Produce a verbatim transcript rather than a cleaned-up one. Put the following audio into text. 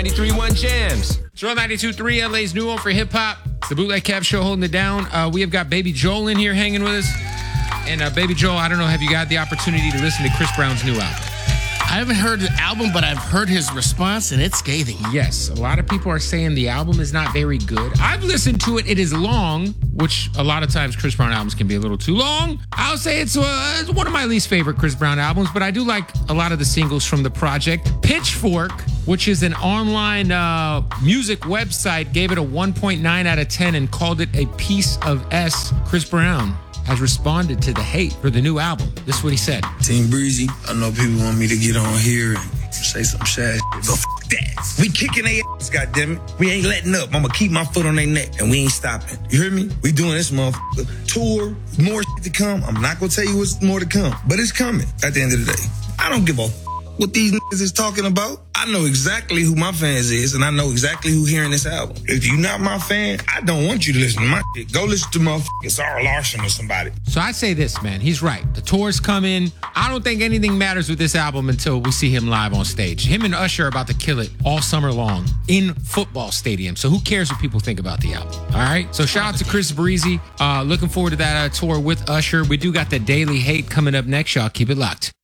ninety-three point one Jams. It's Real ninety-two point three, L A's new home for hip-hop. It's the Bootleg Kev Show holding it down. Uh, we have got Baby Joel in here hanging with us. And uh, Baby Joel, I don't know, have you got the opportunity to listen to Chris Brown's new album? I haven't heard the album, but I've heard his response, and it's scathing. Yes, a lot of people are saying the album is not very good. I've listened to it. It is long, which a lot of times Chris Brown albums can be a little too long. I'll say it's, uh, it's one of my least favorite Chris Brown albums, but I do like a lot of the singles from the project. Pitchfork, which is an online uh, music website, gave it a one point nine out of ten and called it a piece of S. Chris Brown has responded to the hate for the new album. This is what he said. Team Breezy, I know people want me to get on here and say some sad shit, but f*** that. We kicking their ass, goddammit. We ain't letting up. I'm gonna keep my foot on their neck, and we ain't stopping. You hear me? We doing this motherfucker tour, more shit to come. I'm not gonna tell you what's more to come, but it's coming at the end of the day. I don't give a f- what these niggas is talking about. I know exactly who my fans is, and I know exactly who hearing this album. If you not my fan, I don't want you to listen to my shit. Go listen to motherfucking Sarah Larson or somebody. So I say this, man. He's right. The tour's coming. I don't think anything matters with this album until we see him live on stage. Him and Usher are about to kill it all summer long in football stadiums. So who cares what people think about the album? All right? So shout out to Chris Breezy. Uh, looking forward to that uh, tour with Usher. We do got the Daily Hate coming up next. Y'all keep it locked.